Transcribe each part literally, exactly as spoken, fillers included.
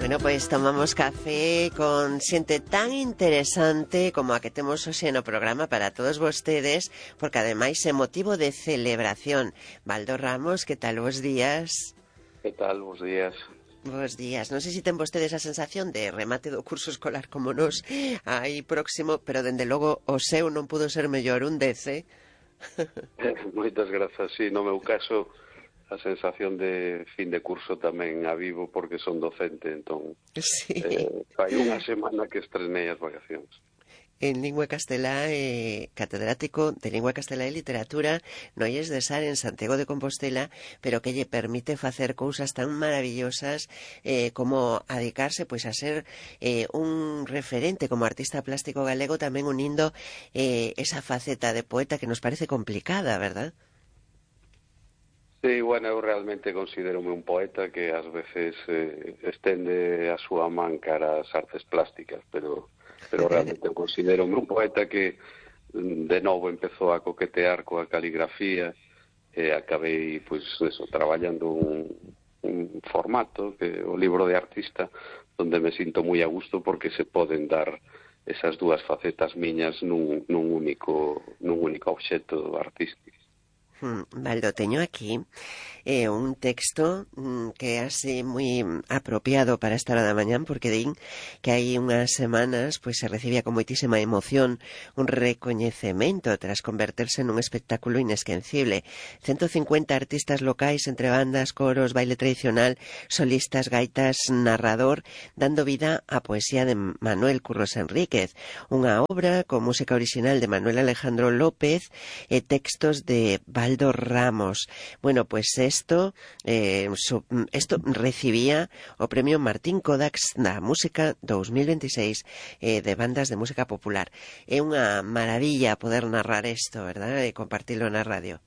Bueno, pois tomamos café con xente tan interesante como a que temos hoxe no programa para todos vostedes, porque ademais é motivo de celebración. Baldo Ramos, que tal vos días? Que tal, bos días? Bos días. Non sei se ten vostedes a sensación de remate do curso escolar como nos aí próximo, pero dende logo o seu non pudo ser mellor, un dez, eh? Moitas grazas, sí, no meu caso a sensación de fin de curso tamén a vivo porque son docente, entón sí. eh, hai unha semana que estrenei as vacacións. En lingua castelá, eh, catedrático de lingua castelá e literatura no Ies de Sar en Santiago de Compostela, pero que lle permite facer cousas tan maravillosas eh, como adicarse pois a ser eh, un referente como artista plástico galego, tamén unindo eh, esa faceta de poeta que nos parece complicada, verdad? Sí, bueno, eu realmente considero un poeta que ás veces eh, estende a súa man cara ás artes plásticas, pero pero realmente eu considero un poeta que de novo empezou a coquetear coa caligrafía e acabei, pois, eso, traballando un, un formato, que o libro de artista, onde me sinto moi a gusto porque se poden dar esas dúas facetas miñas nun, nun único nun único obxecto artístico. Hmm, Baldo, teño aquí eh, un texto mm, que é así moi apropiado para esta hora da mañán, porque din que hai unhas semanas pois se recibía con moitísima emoción un recoñecemento tras converterse nun espectáculo inesquecible. ciento cincuenta artistas locais entre bandas, coros, baile tradicional, solistas, gaitas, narrador, dando vida á poesía de Manuel Curros Enríquez, unha obra con música original de Manuel Alejandro López e textos de Baldo Ramos. Bueno, pues esto eh, so, esto recibía o premio Martín Kodax da música dos mil veintiséis eh, de bandas de música popular. É unha maravilla poder narrar isto, verdad? E compartilo na radio.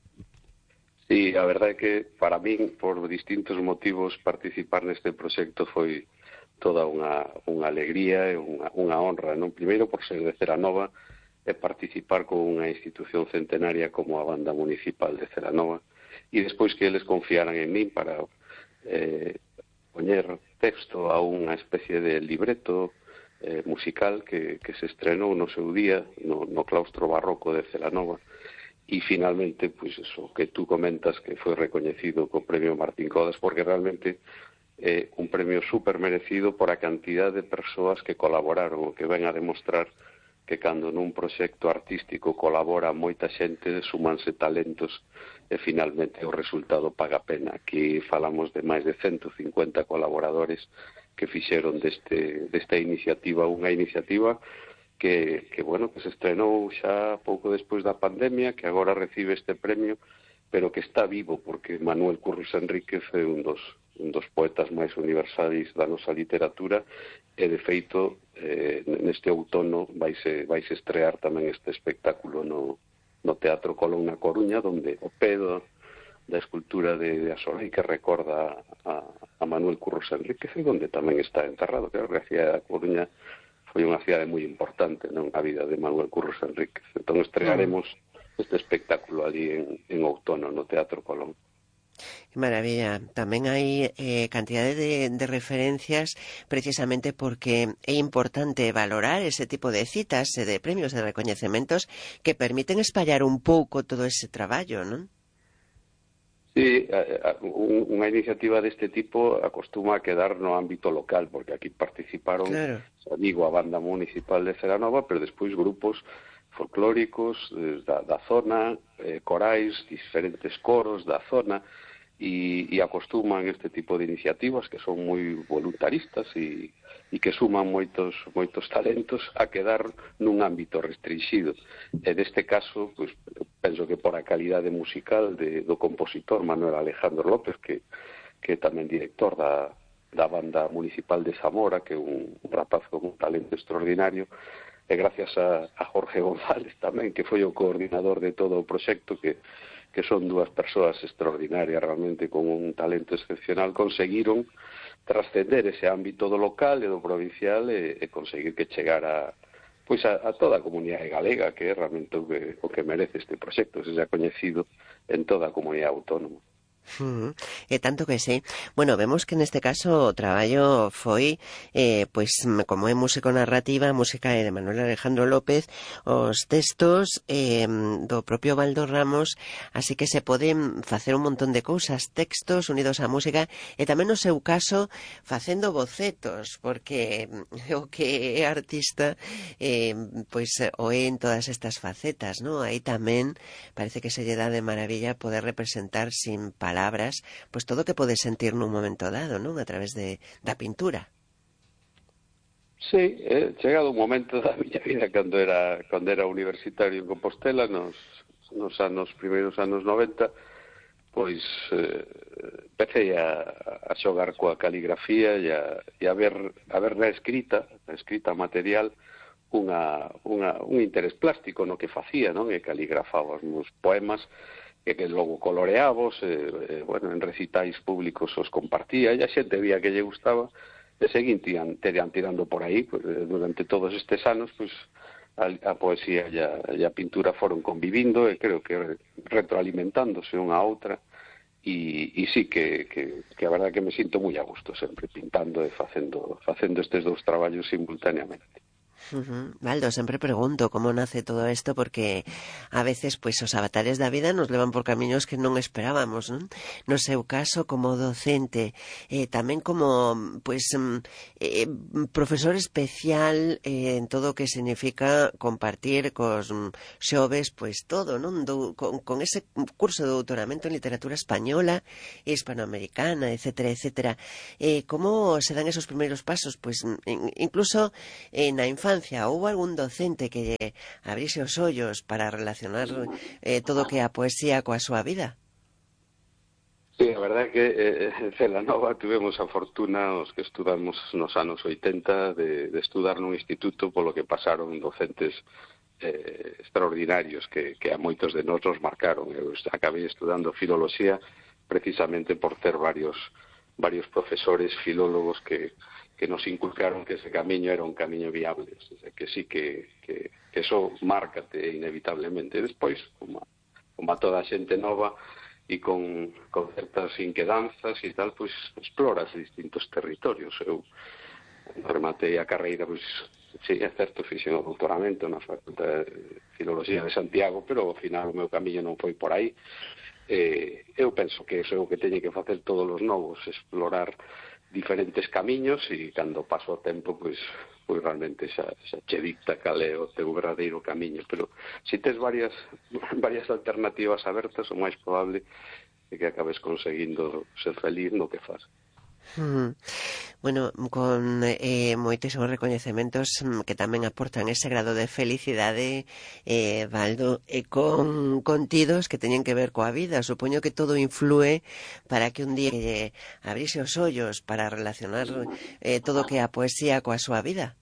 Sí, a verdade é que para min, por distintos motivos, participar neste proxecto foi toda unha, unha alegría e unha, unha honra, non? Primeiro, por ser de Celanova, e participar con unha institución centenaria como a Banda Municipal de Celanova, e despois que eles confiaran en min para eh, poñer texto a unha especie de libreto eh, musical que, que se estrenou no seu día no, no claustro barroco de Celanova, e finalmente, pois eso, que tú comentas que foi recoñecido co premio Martín Kodax, porque realmente é eh, un premio super merecido por a cantidad de persoas que colaboraron, o que ven a demostrar que cando nun proxecto artístico colabora moita xente, sumanse talentos e finalmente o resultado paga pena. Aquí falamos de máis de ciento cincuenta colaboradores que fixeron deste, desta iniciativa unha iniciativa que, que, bueno, que se estrenou xa pouco despois da pandemia, que agora recibe este premio, pero que está vivo, porque Manuel Curros Enríquez é un dos, un dos poetas máis universais da nosa literatura, e de feito eh, neste outono vaise, vaise estrear tamén este espectáculo no, no Teatro Colón na Coruña, donde o pedo da escultura de, de Asolei que recorda a, a Manuel Curros Enríquez, e donde tamén está enterrado. Creo que a cidade da Coruña foi unha cidade moi importante, non, a vida de Manuel Curros Enríquez. Entón estrearemos este espectáculo ali en, en outono no Teatro Colón. Maravilla. Tamén hai eh, cantidade de, de referencias precisamente porque é importante valorar ese tipo de citas e de premios e de recoñecementos que permiten espallar un pouco todo ese traballo, non? Sí, unha iniciativa deste tipo acostuma a quedar no ámbito local, porque aquí participaron, claro, digo, a Banda Municipal de Celanova, pero despois grupos folclóricos da, da zona, eh, corais, diferentes coros da zona, e, e acostuman este tipo de iniciativas que son moi voluntaristas e, e que suman moitos moitos talentos a quedar nun ámbito restringido. E neste caso, pues, penso que por a calidade musical de, do compositor Manuel Alejandro López, que, que é tamén director da, da Banda Municipal de Zamora, que é un, un rapaz con un talento extraordinario, e gracias a, a Jorge González tamén, que foi o coordinador de todo o proxecto, que que son dúas persoas extraordinarias realmente con un talento excepcional, conseguiron trascender ese ámbito do local e do provincial e, e conseguir que chegara pois a, a toda a comunidade galega, que é realmente o que, o que merece este proxecto, se xa coñecido en toda a comunidade autónoma. Mm, e tanto que sí. Bueno, vemos que neste caso o traballo foi eh, pois como é músico narrativa, a música é de Manuel Alejandro López, os textos eh, do propio Baldo Ramos, así que se poden facer un montón de cousas, textos unidos á música e tamén no seu caso facendo bocetos, porque o que é artista eh, pois o é en todas estas facetas, ¿no? Aí tamén parece que se lle dá de maravilla poder representar sin palabras palabras, pois todo o que podes sentir nun momento dado, non? A través de, da pintura. Sí, eh, chegado un momento da miña vida cando era cando era universitario en Compostela, nos, nos anos primeiros anos noventa, pois eh, empecé a, a xogar coa caligrafía e a, e a ver a ver na escrita, na escrita material, unha, unha, un interés plástico no que facía, non? E caligrafaba os meus poemas, e que logo coloreavos, eh, eh, bueno, en recitais públicos os compartía, e a xente vía que lle gustaba, e seguín tiran, tiran, tirando por aí, pues, durante todos estes anos, pues, a, a poesía e a, e a pintura foron convivindo, e creo que retroalimentándose unha a outra, e, e sí que, que, que a verdad que me sinto moi a gusto sempre pintando e facendo, facendo estes dous traballos simultaneamente. Uh-huh. Valdo, sempre pregunto como nace todo isto porque a veces pois os avatares da vida nos levan por camiños que non esperábamos, non? No seu caso como docente, eh, tamén como pois eh, profesor especial eh, en todo o que significa compartir cos xoves pois todo, non? Do, con, con ese curso de doutoramento en literatura española, hispanoamericana, etcétera, etcétera. Eh, como se dan esos primeiros pasos? Pois incluso eh, na infancia houbo algún docente que abrise os ollos para relacionar eh, todo o que é a poesía coa súa vida? Sí, a verdade é que eh, en Celanova tivemos a fortuna, os que estudamos nos anos oitenta, de, de estudar nun instituto polo que pasaron docentes eh, extraordinarios que, que a moitos de nós nos marcaron. Eu acabei estudando filoloxía precisamente por ter varios, varios profesores filólogos que que nos inculcaron que ese camiño era un camiño viable, o sea, que sí que, que, que eso márcate inevitablemente. Despois, como a, como a toda a xente nova e con, con certas inquedanzas e tal, pois exploras distintos territorios. Eu rematei a carreira, pois, sí, é certo, fixen o doutoramento na Facultade de Filoloxía de Santiago, pero ao final o meu camiño non foi por aí. Eh, eu penso que eso é o que teñen que facer todos os novos, explorar diferentes camiños, e cando paso o tempo, pois, pois realmente xa, xa che dicta cal é o teu verdadeiro camiño. Pero se tes varias, varias alternativas abertas, o máis probable é que acabes conseguindo ser feliz no que faz. Mm. Bueno, con eh, moitísimos recoñecementos que tamén aportan ese grado de felicidade, eh, Valdo, e con contidos que teñen que ver coa vida. Supoño que todo influe para que un día eh, abrise os ollos para relacionar eh, todo o que é a poesía coa súa vida.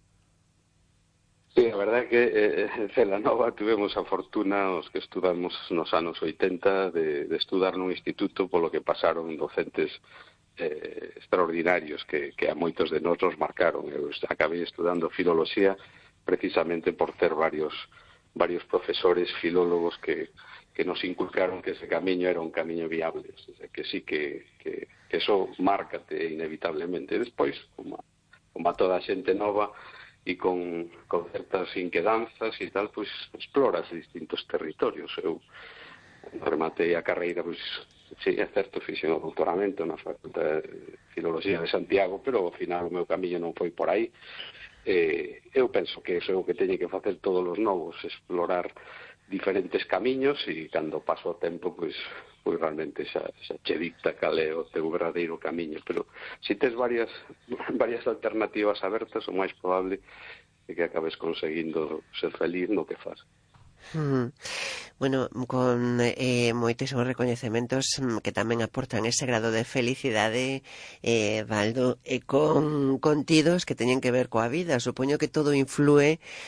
Sí, a verdade é que eh, en Celanova tivemos a fortuna, os que estudamos nos anos oitenta, de, de estudar nun instituto polo que pasaron docentes eh, extraordinarios que, que a moitos de nós nos marcaron. Eu acabei estudando filoloxía precisamente por ter varios, varios profesores filólogos que, que nos inculcaron que ese camiño era un camiño viable, o sea, que sí que, que, que eso márcate inevitablemente. Despois, como a, como a toda a xente nova e con, con certas inquedanzas e tal, pois exploras distintos territorios. Eu rematei a carreira, pois, sí, é certo, fixen o doutoramento na Facultade de Filoloxía de Santiago, pero ao final o meu camiño non foi por aí. Eh, eu penso que iso é o que teñen que facer todos os novos, explorar diferentes camiños, e cando paso o tempo, pois, pois realmente xa, xa che dicta cal é o teu verdadeiro camiño. Pero se tes varias, varias alternativas abertas, o máis probable é que acabes conseguindo ser feliz no que faz. Mm. Bueno, con eh, moitísimos recoñecementos que tamén aportan ese grado de felicidade, eh, Valdo, e con contidos que teñen que ver coa vida. Supoño que todo influe